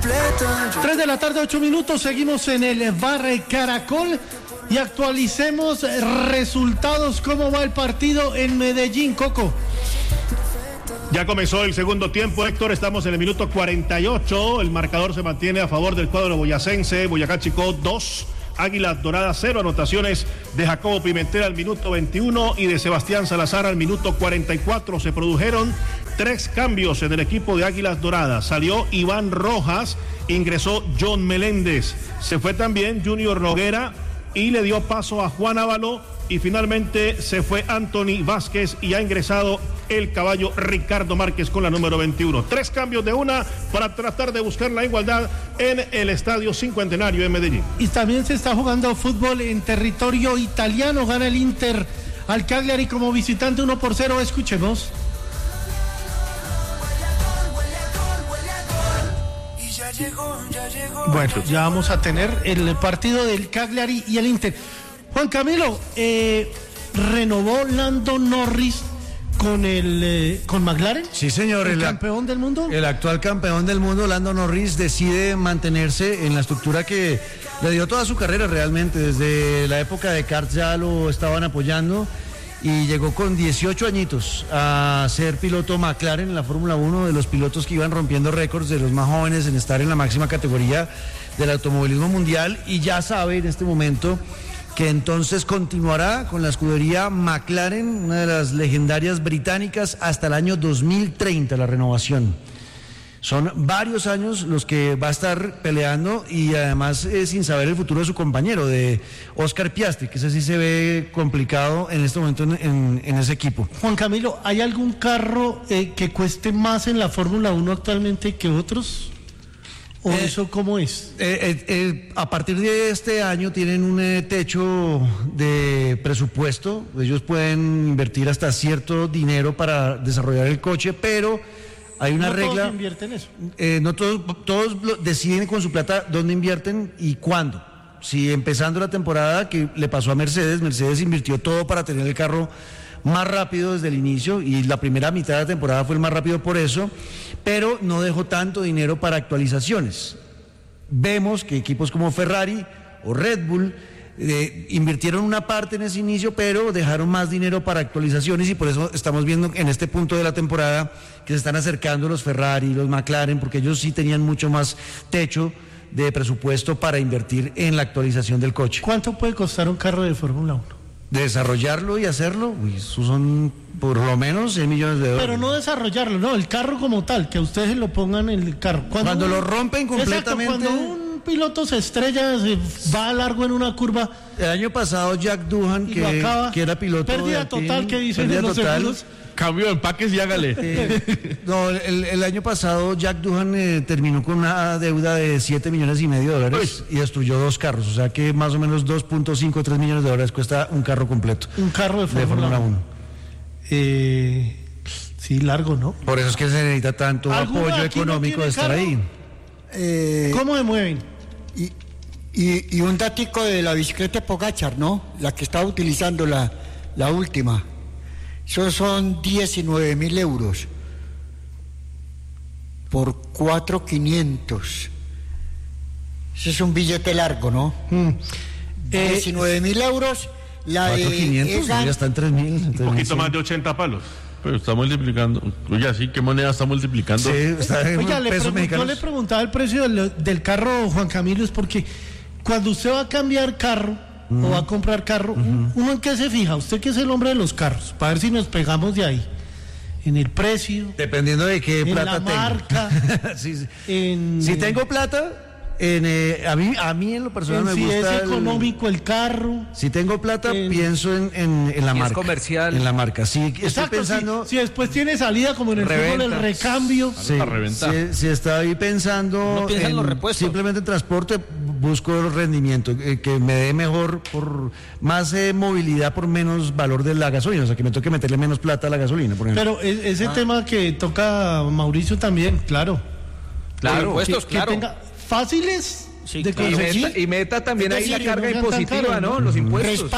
3 de la tarde, 8 minutos, seguimos en el Bar Caracol y actualicemos resultados. ¿Cómo va el partido en Medellín, Coco? Ya comenzó el segundo tiempo, Héctor, estamos en el minuto 48, el marcador se mantiene a favor del cuadro boyacense, Boyacá Chicó 2, Águilas Doradas 0, anotaciones de Jacobo Pimentel al minuto 21 y de Sebastián Salazar al minuto 44, se produjeron 3 cambios en el equipo de Águilas Doradas, salió Iván Rojas, ingresó John Meléndez, se fue también Junior Noguera y le dio paso a Juan Ávalo y finalmente se fue Anthony Vázquez y ha ingresado el caballo Ricardo Márquez con la número 21. 3 cambios de una para tratar de buscar la igualdad en el Estadio Cincuentenario en Medellín. Y también se está jugando fútbol en territorio italiano, gana el Inter al Cagliari como visitante 1-0, escuchemos. Bueno, ya vamos a tener el partido del Cagliari y el Inter. Juan Camilo, renovó Lando Norris con McLaren. Sí, señor. ¿El campeón del mundo? El actual campeón del mundo, Lando Norris, decide mantenerse en la estructura que le dio toda su carrera realmente. Desde la época de karts ya lo estaban apoyando y llegó con 18 añitos a ser piloto McLaren en la Fórmula 1, de los pilotos que iban rompiendo récords, de los más jóvenes en estar en la máxima categoría del automovilismo mundial, y ya sabe en este momento que entonces continuará con la escudería McLaren, una de las legendarias británicas, hasta el año 2030, la renovación. Son varios años los que va a estar peleando y además sin saber el futuro de su compañero, de Oscar Piastri, que ese sí se ve complicado en este momento en ese equipo. Juan Camilo, ¿hay algún carro que cueste más en la Fórmula 1 actualmente que otros? ¿O eso cómo es? A partir de este año tienen un techo de presupuesto, ellos pueden invertir hasta cierto dinero para desarrollar el coche, pero hay una regla. ¿Todos invierten eso? No todos deciden con su plata dónde invierten y cuándo. Si empezando la temporada, que le pasó a Mercedes invirtió todo para tener el carro más rápido desde el inicio y la primera mitad de la temporada fue el más rápido por eso, pero no dejó tanto dinero para actualizaciones. Vemos que equipos como Ferrari o Red Bull invirtieron una parte en ese inicio, pero dejaron más dinero para actualizaciones y por eso estamos viendo en este punto de la temporada que se están acercando los Ferrari, los McLaren, porque ellos sí tenían mucho más techo de presupuesto para invertir en la actualización del coche. ¿Cuánto puede costar un carro de Fórmula 1? Desarrollarlo y hacerlo, eso son por lo menos 6 millones de dólares. Pero no desarrollarlo, no, el carro como tal, que ustedes lo pongan en el carro. Cuando lo rompen completamente. Exacto, cuando un piloto se estrella, se va largo en una curva. El año pasado Jack Doohan, que era piloto pérdida total, que dicen en los seguros. Cambio de empaques y hágale. El año pasado Jack Doohan terminó con una deuda de $7,5 millones y destruyó 2 carros, o sea que más o menos 2.5, 3 millones de dólares cuesta un carro completo. Un carro de Fórmula 1. Sí, largo, ¿no? Por eso es que se necesita tanto apoyo económico de estar carro? ahí. ¿Cómo se mueven? Y un datico de la bicicleta Pogacar, ¿no? La que estaba utilizando la última. Eso son 19.000 euros por 4.500. Ese es un billete largo, ¿no? 19.000 euros. La 4.500, ya está en 3.000. Un poquito más de 80 palos. Pero está multiplicando. Oye, ¿sí? ¿Qué moneda está multiplicando? Sí, está en pesos mexicanos. Yo le preguntaba el precio del carro, Juan Camilo, es porque cuando usted va a cambiar carro o va a comprar carro, ¿uno en qué se fija? Usted que es el hombre de los carros, para ver si nos pegamos de ahí. En el precio. Dependiendo de qué plata tenga. En la marca. Sí. Si tengo plata, a mí en lo personal me gusta. Si es económico el carro. Si tengo plata, pienso en la marca. Es comercial. En la marca. Sí, exacto, estoy pensando. Si después tiene salida, como en el fútbol, el recambio. Sí, si estoy pensando en los repuestos. Simplemente en transporte, busco el rendimiento, que me dé mejor, por más movilidad por menos valor de la gasolina, o sea, que me toque meterle menos plata a la gasolina, por ejemplo. Pero ese tema que toca Mauricio también, claro. Claro, que tenga fáciles de conseguir. Y meta también ahí la carga impositiva, ¿no? Los impuestos.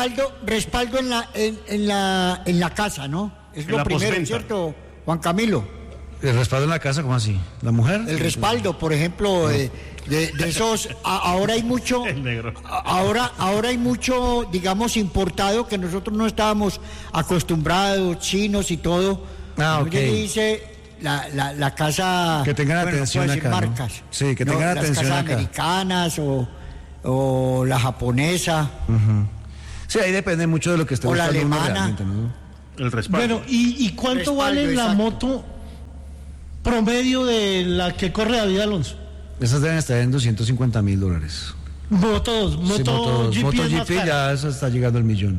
Respaldo en la casa, ¿no? Es lo primero, ¿cierto, Juan Camilo? ¿El respaldo en la casa, cómo así? ¿La mujer? El respaldo, por ejemplo, de esos, ahora hay mucho, ahora hay mucho, digamos, importado que nosotros no estábamos acostumbrados, chinos y todo. Ok. Yo le dice la casa, que tengan atención puedo decir acá, ¿no? marcas. Sí, que tengan atención las casas acá. americanas o la japonesa. Sí, ahí depende mucho de lo que esté O la buscando uno alemana. realmente, ¿no? El respaldo. Bueno, ¿y cuánto Respaldo, vale la exacto. moto promedio de la que corre David Alonso? Esas deben estar en $250,000. Moto GP es más MotoGP cara. ya esa está llegando al millón.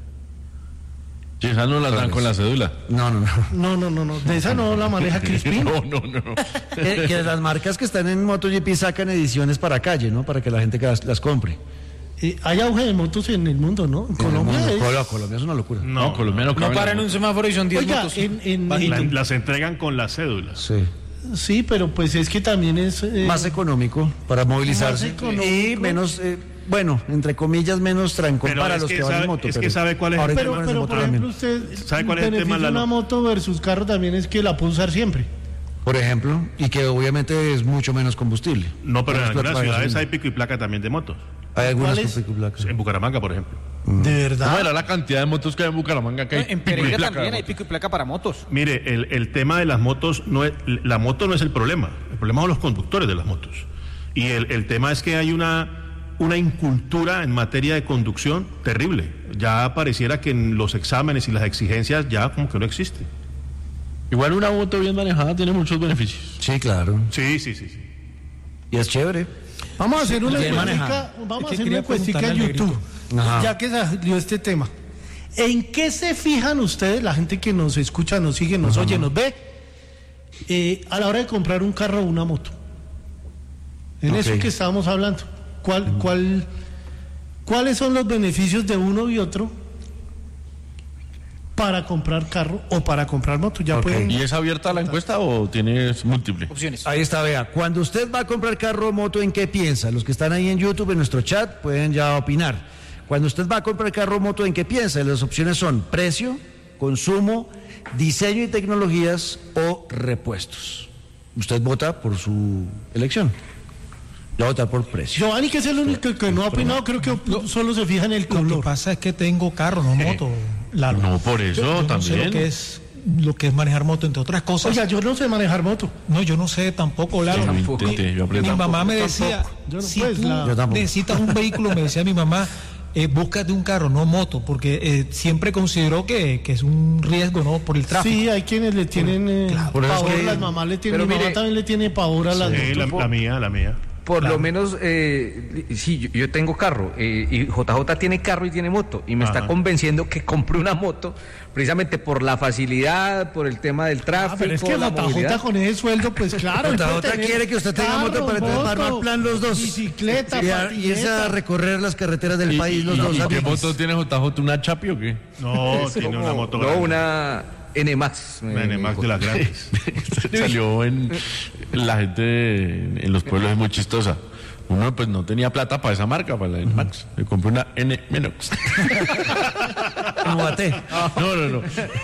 Sí, esa no la dan con la cédula. No. No, de esa no la maneja Crispin. No. Que las marcas que están en MotoGP sacan ediciones para calle, ¿no? Para que la gente las compre. Hay auge de motos en el mundo, ¿no? En Colombia es... Colombia es una locura. No, colombiano No paran en un semáforo y son 10 Oiga, motos. Las entregan con las cédulas. Sí. sí, pero pues es que también es... Más económico para movilizarse. Más económico. Y menos, bueno, entre comillas, menos trancón Pero para es los que que van sabe- en moto. es que sabe cuál es el ahora hay tema. trenes de pero moto por ejemplo, también. usted... ¿Sabe cuál es el tema, beneficio de Lalo? una moto versus carro también es que la puede usar siempre. Por ejemplo, y que obviamente es mucho menos combustible. No, pero en Menos algunas plata para ciudades hay gasolina. pico y placa también de motos. Hay algunas ¿Cuáles? con pico y placa. En Bucaramanga, por ejemplo. De verdad. ¿Cómo era la cantidad de motos que hay en Bucaramanga? Que hay En pico y Pereira placa también de hay motos? pico y placa para motos. Mire, el tema de las motos, la moto no es el problema son los conductores de las motos. Y el tema es que hay una incultura en materia de conducción terrible. Ya pareciera que en los exámenes y las exigencias ya como que no existe. Igual una moto bien manejada tiene muchos beneficios. Sí, claro. Sí. Y es chévere. Vamos a hacer una Bien encuestica, manejado. vamos a Es que hacer quería una encuestica en preguntarle al YouTube, Ajá. ya que salió este tema. ¿En qué se fijan ustedes, la gente que nos escucha, nos sigue, nos oye, nos ve, a la hora de comprar un carro o una moto? En eso Ok. que estábamos hablando. ¿Cuáles son los beneficios de uno y otro para comprar carro o para comprar moto? Ya Ok. pueden... ¿Y es abierta la encuesta o tienes múltiple? Opciones. Ahí está, vea. Cuando usted va a comprar carro o moto, ¿en qué piensa? Los que están ahí en YouTube, en nuestro chat, pueden ya opinar. Cuando usted va a comprar carro o moto, ¿en qué piensa? Las opciones son precio, consumo, diseño y tecnologías o repuestos. Usted vota por su elección. Yo voy a votar por precio. Giovanni, que es el único que no ha opinado, creo que solo se fija en el Lo que color. pasa es que tengo carro, no moto. Lalo. No, por eso yo no sé también. lo que es manejar moto, entre otras cosas. Oiga, yo no sé manejar moto. No, yo no sé tampoco, Lalo. Yo Mi- intenté, yo aprendí mi mamá tampoco. me decía, Yo no, si pues, tú la- Yo tampoco. necesitas un vehículo, me decía mi mamá, búscate un carro, no moto, porque siempre consideró que es un riesgo, ¿no? Por el tráfico. Sí, hay quienes le tienen Por eso es pavor, que- las mamás le tienen, Pero mi mamá mire- también le tiene pavor a las Sí, motos. la mía. Por lo menos, sí, yo tengo carro y JJ tiene carro y tiene moto y me Ajá. está convenciendo que compre una moto precisamente por la facilidad, por el tema del tráfico, Ah, pero es que la la movilidad. con ese sueldo, pues claro. él puede JJ tener quiere que usted tenga moto para entonces armar plan los dos. Bicicleta, y irse a patineta. recorrer las carreteras del país los dos ¿Y qué amigos. moto tiene JJ? ¿Una Chapi o qué? No, tiene una moto No, grande. una NMAX. Una NMAX de las grandes. Salió en la gente en los pueblos, es muy chistosa. Uno pues no tenía plata para esa marca, para la NMAX. Me compré una N-Menox. En Ubaté. No.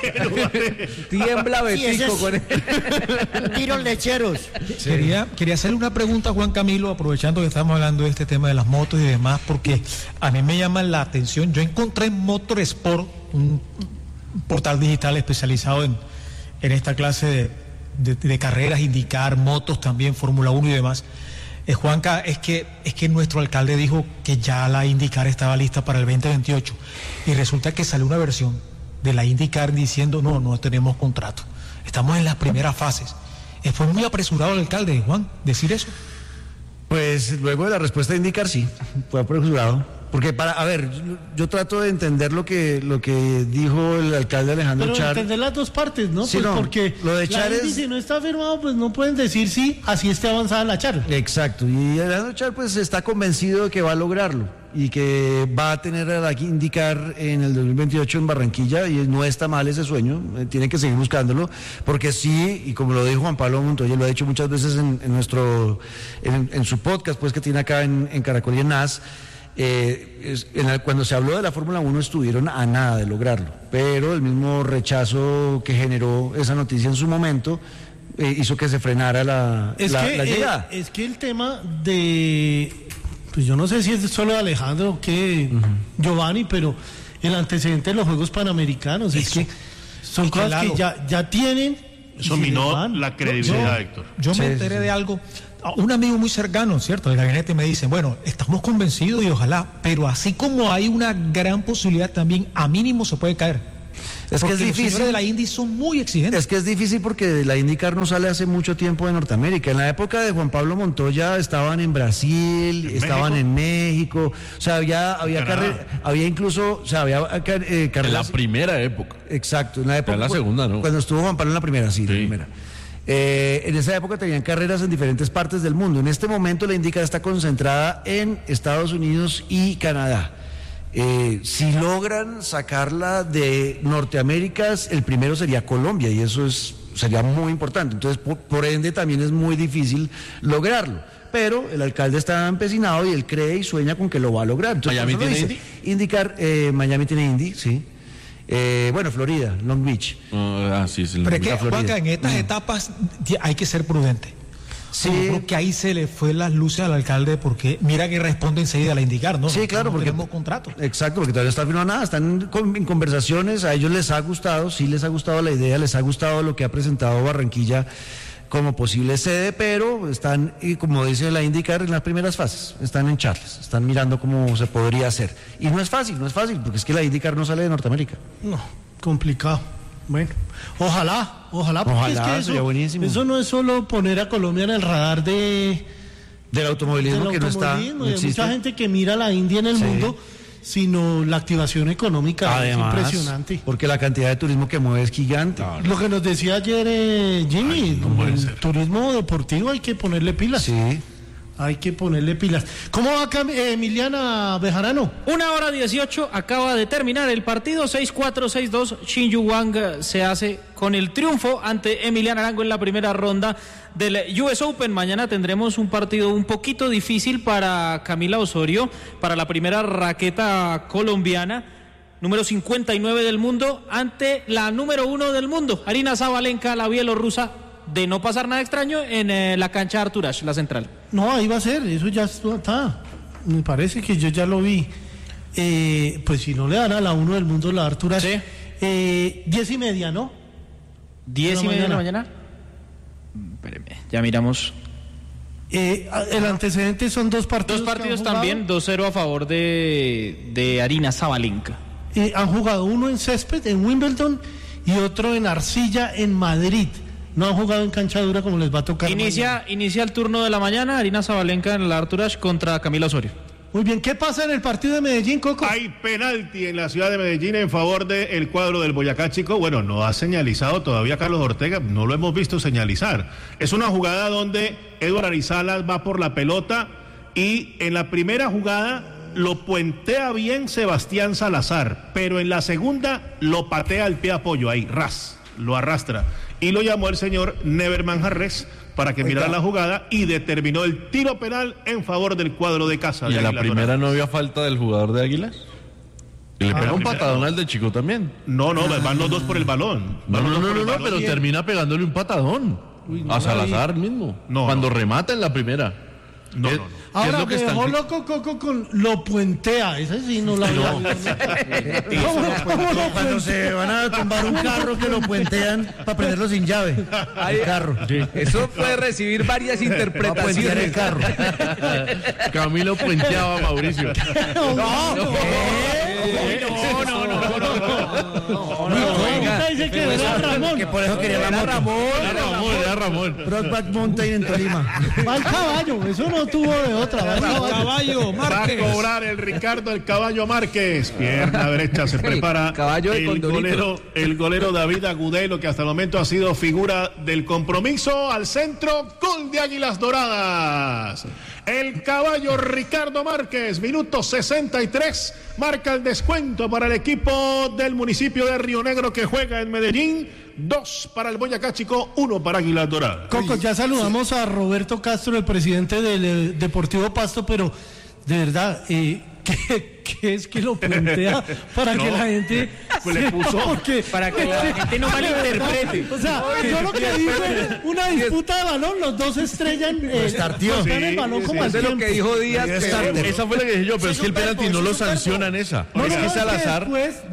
Tiembla Sí, ese Betico es- con él. Tiros lecheros. Quería hacerle una pregunta a Juan Camilo, aprovechando que estamos hablando de este tema de las motos y demás, porque a mí me llama la atención. Yo encontré en Motorsport, un portal digital especializado en esta clase de carreras, indicar motos también, Fórmula 1 y demás. Juanca, es que nuestro alcalde dijo que ya la IndyCar estaba lista para el 2028 y resulta que salió una versión de la IndyCar diciendo no tenemos contrato, estamos en las primeras fases. Fue muy apresurado el alcalde, Juan, decir eso. Pues luego de la respuesta de indicar sí, fue apresurado. Porque yo trato de entender lo que dijo el alcalde Alejandro Pero Char. entender las dos partes, ¿no? Sí, Pues no, porque lo de la Char Indy, es- si no está firmado, pues no pueden decir sí, así esté avanzada la charla. Exacto, y Alejandro Char pues está convencido de que va a lograrlo y que va a tener a la IndyCar en el 2028 en Barranquilla y no está mal ese sueño, tiene que seguir buscándolo, porque sí, y como lo dijo Juan Pablo Montoya, lo ha dicho muchas veces en su podcast pues que tiene acá en Caracol y en NAS, cuando se habló de la Fórmula 1 estuvieron a nada de lograrlo, pero el mismo rechazo que generó esa noticia en su momento hizo que se frenara la llegada. Es que el tema de, pues yo no sé si es solo de Alejandro o que Giovanni, pero el antecedente de los Juegos Panamericanos es que son cosas que ya tienen. Eso minó la credibilidad, Héctor. Yo me enteré de algo. Un amigo muy cercano, ¿cierto?, del gabinete me dice, bueno, estamos convencidos y ojalá, pero así como hay una gran posibilidad también, a mínimo se puede caer. Es que es difícil. Los señores de la Indy son muy exigentes. Es que es difícil porque la IndyCar no sale hace mucho tiempo de Norteamérica. En la época de Juan Pablo Montoya estaban en Brasil, estaban en México. O sea, había carreras, había incluso, o sea, había carreras. En la primera época. Exacto, en la época. En la segunda, ¿no? Cuando estuvo Juan Pablo en la primera, sí. La primera. En esa época tenían carreras en diferentes partes del mundo. En este momento la IndyCar está concentrada en Estados Unidos y Canadá. Si logran sacarla de Norteamérica, el primero sería Colombia y eso sería muy importante. Entonces, por ende, también es muy difícil lograrlo. Pero el alcalde está empecinado y él cree y sueña con que lo va a lograr. Entonces, ¿Miami tiene Indy? IndyCar, Miami tiene Indy, sí. Bueno, Florida, Long Beach. Sí, Pero es que, Juanca, en estas etapas hay que ser prudente. Sí. Yo creo que ahí se le fue las luces al alcalde porque mira que responde enseguida a la IndyCar, ¿no? Sí, claro, porque tenemos contrato. Exacto, porque todavía no está firmado nada, están en conversaciones, a ellos les ha gustado, sí les ha gustado la idea, les ha gustado lo que ha presentado Barranquilla como posible sede, pero están, y como dice la IndyCar, en las primeras fases, están en charlas, están mirando cómo se podría hacer. Y no es fácil, porque es que la IndyCar no sale de Norteamérica. No, complicado. Bueno, ojalá, porque es que sería buenísimo. Eso no es solo poner a Colombia en el radar del automovilismo, que no está. No hay mucha gente que mira la India en el mundo, sino la activación económica. Además, es impresionante. Porque la cantidad de turismo que mueve es gigante. Claro. Lo que nos decía ayer Jimmy, el turismo deportivo hay que ponerle pilas. Sí. Hay que ponerle pilas. ¿Cómo va Emiliana Bejarano? 1:18, acaba de terminar el partido, 6-4, 6-2. Shin Yu-Wang se hace con el triunfo ante Emiliana Arango en la primera ronda del US Open. Mañana tendremos un partido un poquito difícil para Camila Osorio, para la primera raqueta colombiana, número 59 del mundo, ante la número 1 del mundo, Aryna Sabalenka, la bielorrusa, de no pasar nada extraño en la cancha Artur Ashe, la central. No, ahí va a ser, eso ya está. Me parece que yo ya lo vi. Pues si no le dan a la 1 del mundo la Artur Ashe. Sí. 10:30, ¿no? 10:30 de la mañana. Espéreme, ya miramos. El antecedente son dos partidos. Dos partidos también, 2-0 a favor de Aryna Sabalenka. Han jugado uno en césped, en Wimbledon, y otro en arcilla, en Madrid. No han jugado en cancha dura como les va a tocar. Inicia el turno de la mañana, Aryna Sabalenka en el Artur Ashe contra Camila Osorio. Muy bien, ¿qué pasa en el partido de Medellín, Coco? Hay penalti en la ciudad de Medellín en favor del cuadro del Boyacá Chico. Bueno, no ha señalizado todavía Carlos Ortega, no lo hemos visto señalizar. Es una jugada donde Edward Arizalas va por la pelota y en la primera jugada lo puentea bien Sebastián Salazar, pero en la segunda lo patea al pie apoyo, ahí, lo arrastra. Y lo llamó el señor Never Manjarres para que mirara la jugada y determinó el tiro penal en favor del cuadro de casa. ¿Y en la primera no había falta del jugador de Águilas? Y le pega un patadón al de Chico también. No, van los dos por el balón. No, pero termina pegándole un patadón a Salazar mismo. Cuando remata en la primera. No. Ahora me dejó loco Coco con lo puentea. Ese sí no la ¿Cómo cuando se van a tumbar un carro que lo puentean para prenderlo sin llave. El carro. Sí. Eso puede recibir varias interpretaciones. El carro. Camilo puenteaba a Mauricio. Dice que era Ramón. Que por eso quería la moto. Era Ramón. Brokeback Mountain en Tolima. Va el caballo, eso no tuvo de otra. Va el caballo Márquez. Va a cobrar el Ricardo el Caballo Márquez. Pierna derecha se prepara el golero David Agudelo, que hasta el momento ha sido figura del compromiso. Al centro, gol de Águilas Doradas. El caballo Ricardo Márquez, minuto 63, marca el descuento para el equipo del municipio de Río Negro que juega en Medellín. 2 para el Boyacá Chico, 1 para Águilas Doradas. Coco, ya saludamos a Roberto Castro, el presidente del Deportivo Pasto, pero de verdad, que es que lo plantea para que la gente pues le puso para que la gente no malinterprete. O sea, yo lo que digo es una disputa de balón, los dos estrellan el balón como al Eso es lo que dijo Díaz. Esa fue la que dije yo, pero es que el penalti no lo sancionan esa. No, es que Salazar,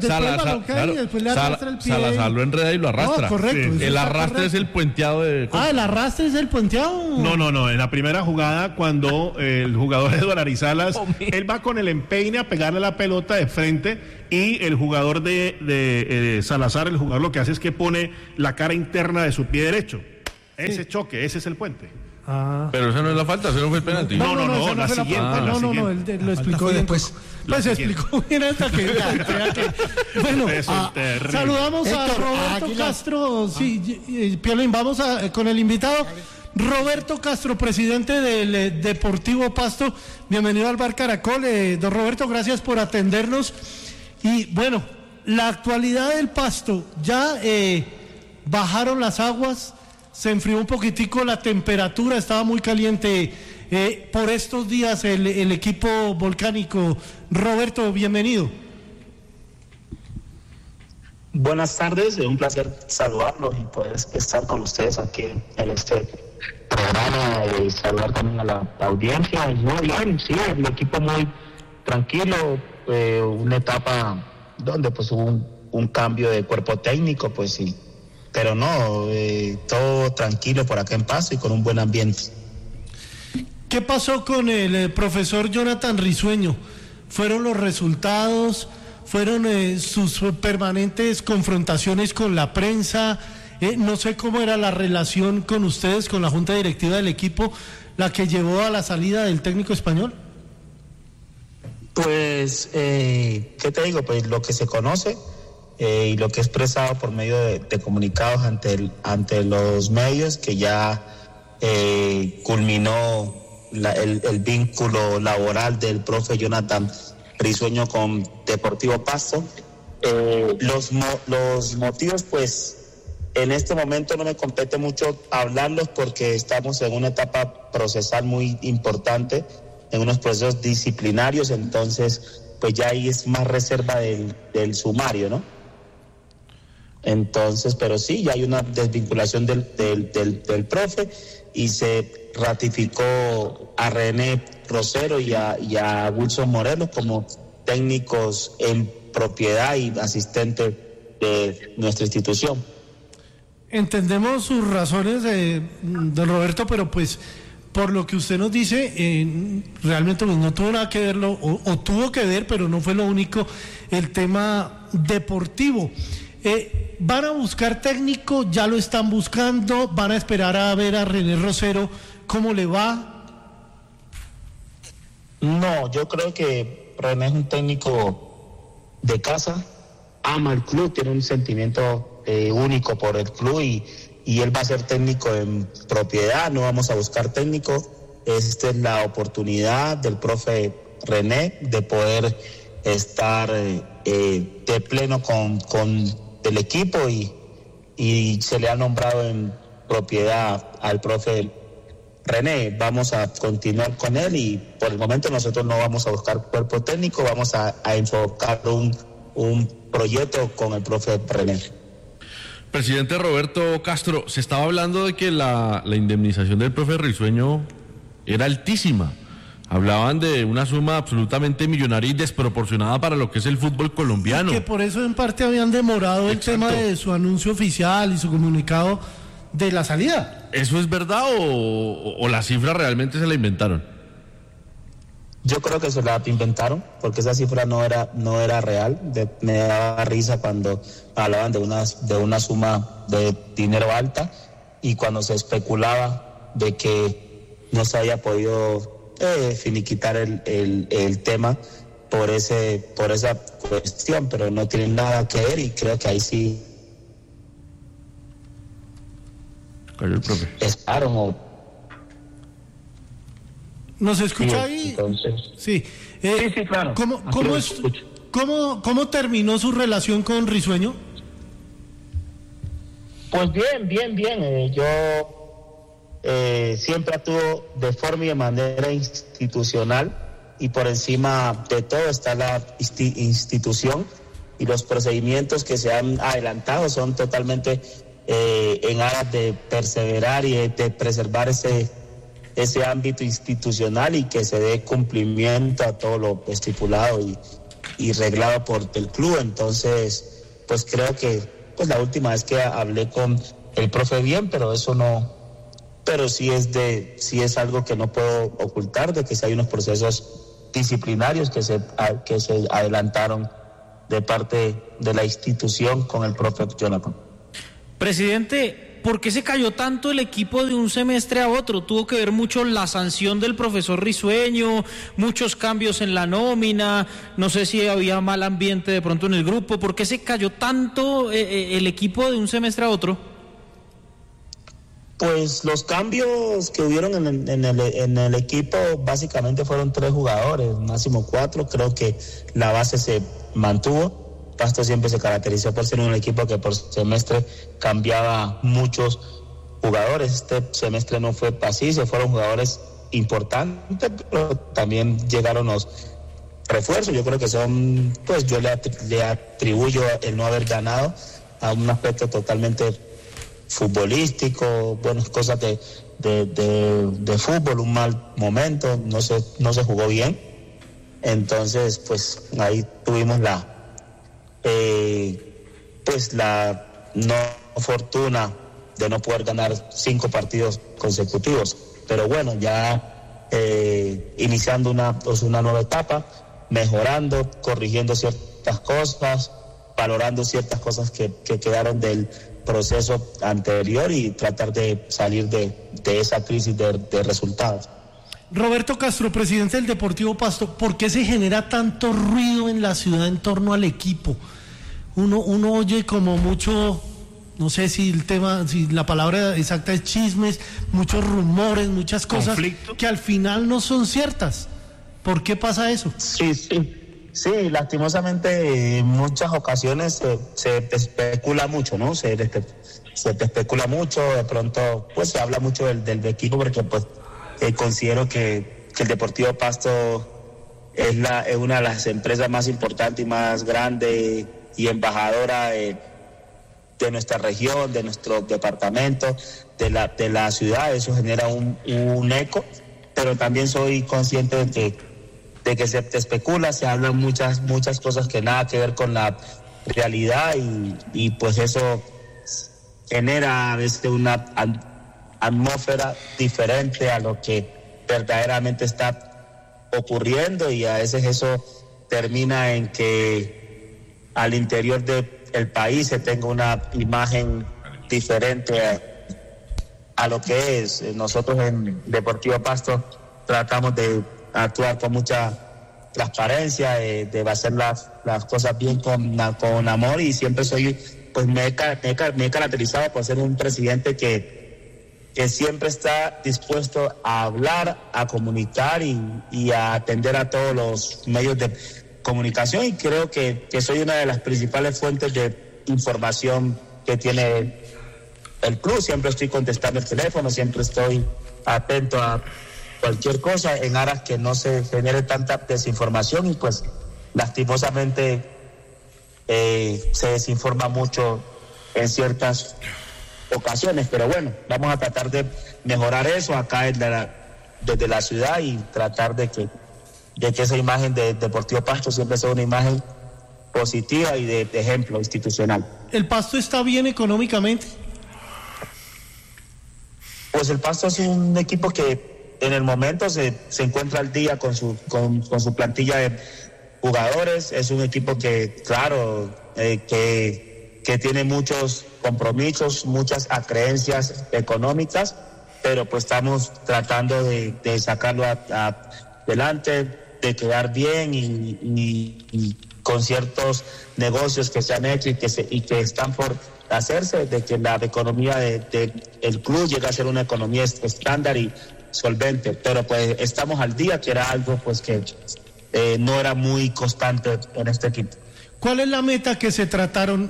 Salazar lo enreda y lo arrastra. Correcto. El arrastre es el puenteado de... ¿el arrastre es el puenteado? No. En la primera jugada, cuando el jugador Eduardo Arizalas, él va con el empeine a pegarle la pelota de frente y el jugador de Salazar, el jugador lo que hace es que pone la cara interna de su pie derecho. Ese choque, ese es el puente. Pero esa no es la falta, ese no fue el penalti. No, la siguiente. Él lo explicó bien. Pues se explicó bien hasta que... Bueno, saludamos a Roberto Castro. Sí, Piolín, vamos con el invitado. Roberto Castro, presidente del Deportivo Pasto. Bienvenido al Bar Caracol. Don Roberto, gracias por atendernos. Y bueno, la actualidad del Pasto, ya bajaron las aguas, se enfrió un poquitico la temperatura, estaba muy caliente por estos días el equipo volcánico. Roberto, bienvenido. Buenas tardes, es un placer saludarlos y poder estar con ustedes aquí en este programa y saludar también a la audiencia. Muy bien, sí, el equipo muy tranquilo, una etapa donde pues hubo un cambio de cuerpo técnico, pues sí, pero no, todo tranquilo por acá en Pasto y con un buen ambiente. ¿Qué pasó con el profesor Jonathan Risueño? ¿Fueron los resultados? ¿Fueron sus permanentes confrontaciones con la prensa? No sé cómo era la relación con ustedes, con la junta directiva del equipo, la que llevó a la salida del técnico español. Pues, ¿qué te digo? Pues lo que se conoce y lo que he expresado por medio de comunicados ante los medios, que ya culminó el vínculo laboral del profe Jonathan Risueño con Deportivo Pasto. Los motivos, pues, en este momento no me compete mucho hablarlos porque estamos en una etapa procesal muy importante, en unos procesos disciplinarios, entonces, pues ya ahí es más reserva del sumario, ¿no? Entonces, pero sí, ya hay una desvinculación del profe y se ratificó a René Rosero y a Wilson Morelos como técnicos en propiedad y asistentes de nuestra institución. Entendemos sus razones, don Roberto, pero pues por lo que usted nos dice, realmente pues, no tuvo nada que verlo, o tuvo que ver, pero no fue lo único, el tema deportivo. ¿Van a buscar técnico? ¿Ya lo están buscando? ¿Van a esperar a ver a René Rosero cómo le va? No, yo creo que René es un técnico de casa, ama el club, tiene un sentimiento único por el club y él va a ser técnico en propiedad, no vamos a buscar técnico. Esta es la oportunidad del profe René de poder estar de pleno con el equipo y se le ha nombrado en propiedad al profe René. Vamos a continuar con él y por el momento nosotros no vamos a buscar cuerpo técnico, vamos a enfocar un proyecto con el profe René. Presidente Roberto Castro, se estaba hablando de que la indemnización del profe Risueño era altísima. Hablaban de una suma absolutamente millonaria y desproporcionada para lo que es el fútbol colombiano. Y que por eso en parte habían demorado el tema de su anuncio oficial y su comunicado de la salida. ¿Eso es verdad o la cifra realmente se la inventaron? Yo creo que se la inventaron, porque esa cifra no era real. Me daba risa cuando hablaban de una suma de dinero alta y cuando se especulaba de que no se había podido finiquitar el tema por esa cuestión, pero no tiene nada que ver y creo que ahí sí cayó el profe. Esperaron ¿Nos escucha ahí? Entonces, sí. Sí, claro. ¿Cómo terminó su relación con Risueño? Pues bien. Yo siempre actúo de forma y de manera institucional y por encima de todo está la institución, y los procedimientos que se han adelantado son totalmente en aras de perseverar y de preservar ese ámbito institucional, y que se dé cumplimiento a todo lo estipulado y reglado por el club. Entonces, pues creo que pues la última vez que hablé con el profe bien, pero sí es algo que no puedo ocultar, de que sí hay unos procesos disciplinarios que se adelantaron de parte de la institución con el profe Jonathan. Presidente, ¿por qué se cayó tanto el equipo de un semestre a otro? ¿Tuvo que ver mucho la sanción del profesor Risueño, muchos cambios en la nómina, no sé si había mal ambiente de pronto en el grupo? ¿Por qué se cayó tanto el equipo de un semestre a otro? Pues los cambios que hubieron en el equipo básicamente fueron 3 jugadores, máximo 4. Creo que la base se mantuvo. Pasto siempre se caracterizó por ser un equipo que por semestre cambiaba muchos jugadores. Este semestre no fue así, se fueron jugadores importantes, pero también llegaron los refuerzos. Yo creo que son, pues yo le atribuyo el no haber ganado a un aspecto totalmente futbolístico, buenas cosas de fútbol, un mal momento, no se jugó bien. Entonces, pues ahí tuvimos la no fortuna de no poder ganar 5 partidos consecutivos. Pero bueno, ya iniciando una nueva etapa, mejorando, corrigiendo ciertas cosas, valorando ciertas cosas que quedaron del proceso anterior, y tratar de salir de esa crisis de resultados. Roberto Castro, presidente del Deportivo Pasto, ¿por qué se genera tanto ruido en la ciudad en torno al equipo? Uno oye como mucho, no sé si la palabra exacta es chismes, muchos rumores, muchas cosas que al final no son ciertas. ¿Por qué pasa eso? Sí, lastimosamente en muchas ocasiones se especula mucho, ¿no? Se especula mucho, de pronto pues se habla mucho del equipo, porque pues considero que el Deportivo Pasto es una de las empresas más importantes y más grandes y embajadora de nuestra región, de nuestro departamento, de la ciudad. Eso genera un eco, pero también soy consciente de que se especula, se hablan muchas cosas que nada que ver con la realidad, y pues eso genera a veces una atmósfera diferente a lo que verdaderamente está ocurriendo, y a veces eso termina en que al interior del país se tenga una imagen diferente a lo que es. Nosotros en Deportivo Pasto tratamos de actuar con mucha transparencia, de hacer las cosas bien con amor, y siempre me he caracterizado por ser un presidente que siempre está dispuesto a hablar, a comunicar y a atender a todos los medios de comunicación, y creo que soy una de las principales fuentes de información que tiene el club. Siempre estoy contestando el teléfono, siempre estoy atento a cualquier cosa en aras que no se genere tanta desinformación, y pues lastimosamente se desinforma mucho en ciertas ocasiones, pero bueno, vamos a tratar de mejorar eso acá desde la ciudad, y tratar de que esa imagen de Deportivo Pasto siempre sea una imagen positiva y de ejemplo institucional. ¿El Pasto está bien económicamente? Pues el Pasto es un equipo que en el momento se encuentra al día con su plantilla de jugadores. Es un equipo que, claro, que tiene muchos compromisos, muchas acreencias económicas, pero pues estamos tratando de sacarlo adelante, de quedar bien, y con ciertos negocios que se han hecho y que están por hacerse, de que la economía del club llegue a ser una economía estándar y solvente. Pero pues estamos al día, que era algo pues que no era muy constante en este equipo. ¿Cuál es la meta que se trazaron,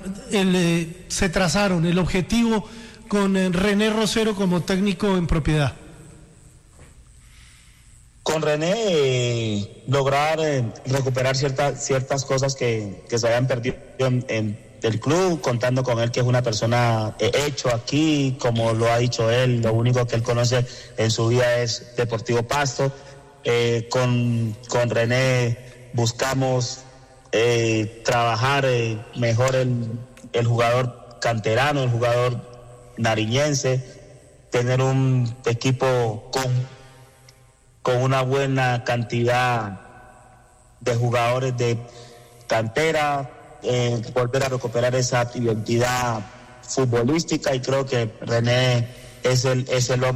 el objetivo con René Rosero como técnico en propiedad? Con René lograr recuperar ciertas cosas que se habían perdido en el club, contando con él que es una persona hecho aquí, como lo ha dicho él, lo único que él conoce en su vida es Deportivo Pasto. Con René buscamos trabajar mejor el jugador canterano, el jugador nariñense, tener un equipo con una buena cantidad de jugadores de cantera, volver a recuperar esa identidad futbolística, y creo que René es el hombre